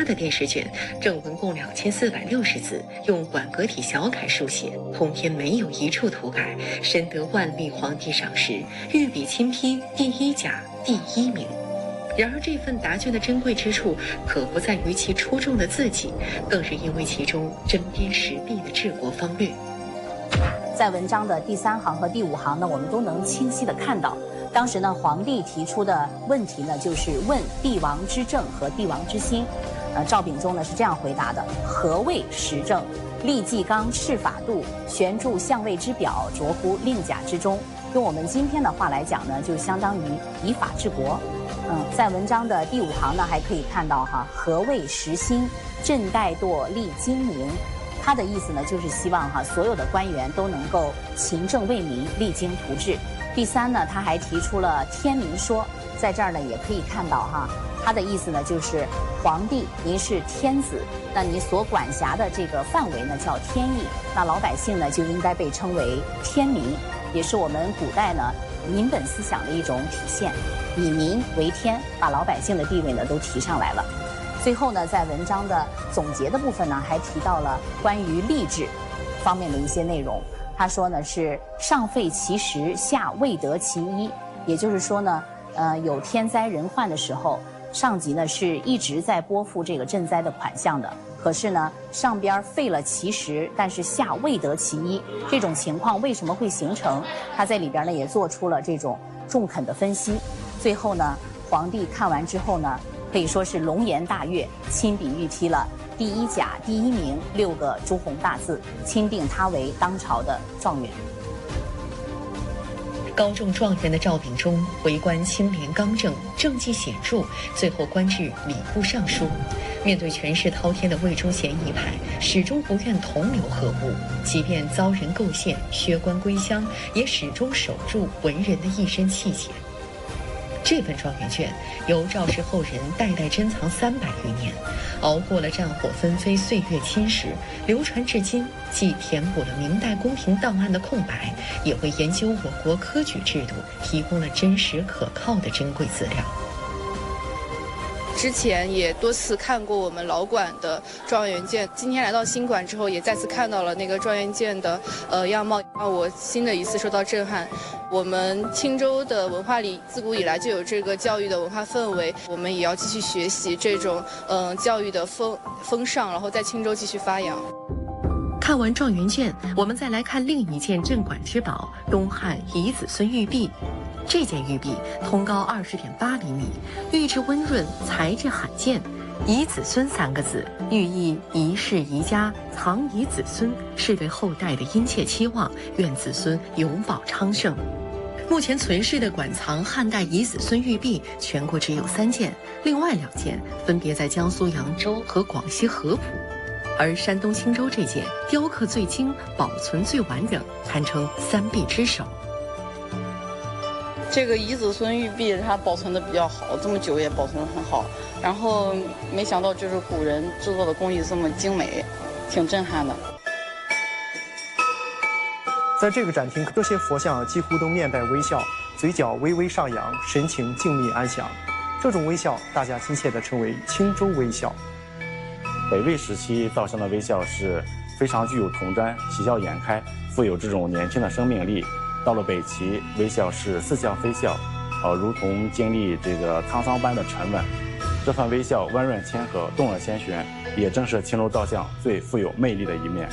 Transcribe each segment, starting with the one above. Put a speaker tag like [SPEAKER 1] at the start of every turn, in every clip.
[SPEAKER 1] 他的电视卷，正文共2460字，用馆阁体小楷书写，通篇没有一处涂改，深得万历皇帝赏识，御笔亲批第一甲第一名。然而这份答卷的珍贵之处，可不在于其出众的字迹，更是因为其中针砭时弊的治国方略。
[SPEAKER 2] 在文章的第3行和第5行呢，我们都能清晰地看到，当时呢，皇帝提出的问题呢，就是问帝王之政和帝王之心。赵秉忠呢是这样回答的：何谓时政？立纪纲，释法度，悬著相位之表，着乎令甲之中。用我们今天的话来讲呢，就相当于以法治国。在文章的第5行呢，还可以看到何谓时兴？朕怠惰，立精明。他的意思呢，就是希望所有的官员都能够勤政为民，励精图治。第3呢，他还提出了天民说，在这儿呢也可以看到他的意思呢就是皇帝您是天子，那您所管辖的这个范围呢叫天意，那老百姓呢就应该被称为天民，也是我们古代呢民本思想的一种体现，以民为天，把老百姓的地位呢都提上来了。最后呢，在文章的总结的部分呢，还提到了关于吏治方面的一些内容。他说呢是上废其实，下未得其一，也就是说呢，有天灾人患的时候，上级呢是一直在拨付这个赈灾的款项的，可是呢上边废了其实，但是下未得其一，这种情况为什么会形成？他在里边呢也做出了这种中肯的分析。最后呢，皇帝看完之后呢，可以说是龙颜大悦，亲笔御批了第一甲第一名6个朱红大字，钦定他为当朝的状元。
[SPEAKER 1] 高中状元的赵秉忠，为官清廉刚正，政绩显著，最后官至礼部尚书。面对权势滔天的魏忠贤一派，始终不愿同流合污，即便遭人构陷，削官归乡，也始终守住文人的一身气节。这份状元卷由赵氏后人代代珍藏300余年，熬过了战火纷飞、岁月侵蚀，流传至今，既填补了明代宫廷档案的空白，也为研究我国科举制度提供了真实可靠的珍贵资料。
[SPEAKER 3] 之前也多次看过我们老馆的状元卷，今天来到新馆之后，也再次看到了那个状元卷的样貌，让我新的一次受到震撼。我们青州的文化里自古以来就有这个教育的文化氛围，我们也要继续学习这种教育的风尚，然后在青州继续发扬。
[SPEAKER 1] 看完状元卷，我们再来看另一件镇馆之宝——东汉遗子孙玉璧。这件玉璧通高20.8厘米，玉质温润，材质罕见。遗子孙3个字，寓意遗世遗家，藏遗子孙，是对后代的殷切期望，愿子孙永保昌盛。目前存世的馆藏汉代遗子孙玉璧，全国只有3件，另外2件分别在江苏扬州和广西合浦，而山东青州这件雕刻最精，保存最完整，堪称3璧之首。
[SPEAKER 4] 这个遗子孙玉璧它保存的比较好，这么久也保存得很好，然后没想到就是古人制作的工艺这么精美，挺震撼的。
[SPEAKER 5] 在这个展厅，这些佛像几乎都面带微笑，嘴角微微上扬，神情静谧安详。这种微笑，大家亲切地称为青州微笑。
[SPEAKER 6] 北魏时期造像的微笑是非常具有童真、喜笑颜开，富有这种年轻的生命力。到了北齐，微笑是似笑非笑，如同经历这个沧桑般的沉稳。这份微笑温润谦和，动若千弦，也正是青州造像最富有魅力的一面。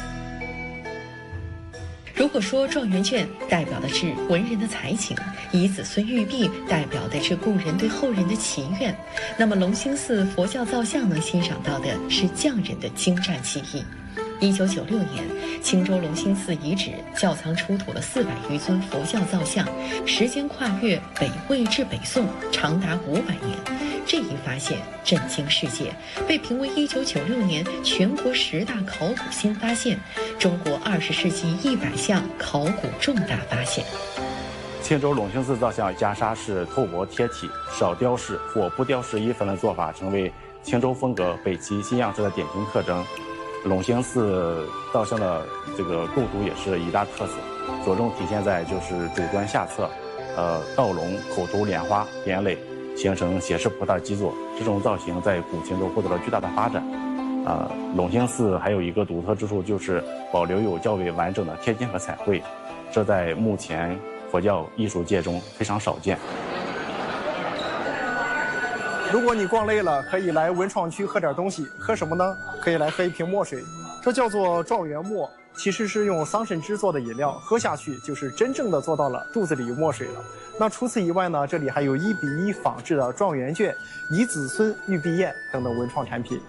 [SPEAKER 1] 如果说状元卷代表的是文人的才情，遗子孙玉璧代表的是故人对后人的祈愿，那么隆兴寺佛教造像能欣赏到的是匠人的精湛技艺。1996年，青州隆兴寺遗址窖藏出土了400余尊佛教造像，时间跨越北魏至北宋，长达500年。这一发现震惊世界，被评为1996年全国10大考古新发现，中国20世纪100项考古重大发现。
[SPEAKER 6] 青州隆兴寺造像袈裟是透薄贴体，少雕饰或不雕饰衣服的做法，成为青州风格北齐新样式的典型特征。隆兴寺造像的这个构图也是一大特色，着重体现在就是主端下侧，倒龙、口头、莲花、点垒， 形成斜式菩萨基座。这种造型在古琴中获得了巨大的发展。陇兴寺还有一个独特之处，就是保留有较为完整的贴金和彩绘，这在目前佛教艺术界中非常少见。
[SPEAKER 5] 如果你逛累了，可以来文创区喝点东西。喝什么呢？可以来喝一瓶墨水，这叫做状元墨，其实是用桑葚汁做的饮料，喝下去就是真正的做到了肚子里有墨水了。那除此以外呢，这里还有1比1仿制的状元卷、遗子孙玉璧砚等等文创产品。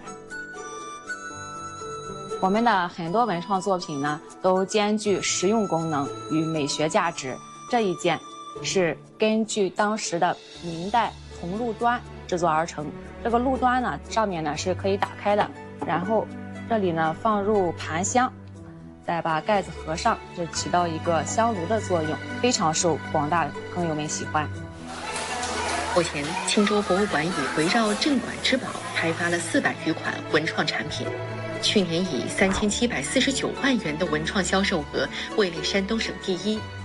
[SPEAKER 2] 我们的很多文创作品呢，都兼具实用功能与美学价值。这一件是根据当时的明代铜鹿端制作而成。这个鹿端呢，上面呢是可以打开的，然后这里呢放入盘香，再把盖子合上，就起到一个香炉的作用，非常受广大朋友们喜欢。
[SPEAKER 1] 目前，青州博物馆已围绕镇馆之宝开发了400余款文创产品。去年以3749万元的文创销售额位列山东省第1。